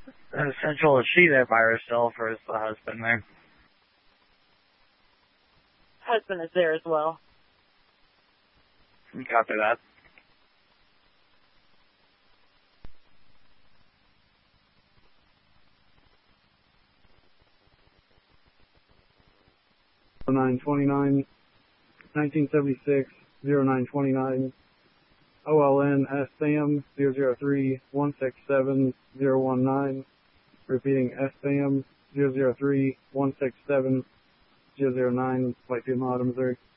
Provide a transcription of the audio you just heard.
Central, is she there by herself or is the husband there? Husband is there as well. Copy that. (0929) 1976 0929 OLN SAM 003 167 019. Repeating SAM 003 167 009, Whitefield, Missouri.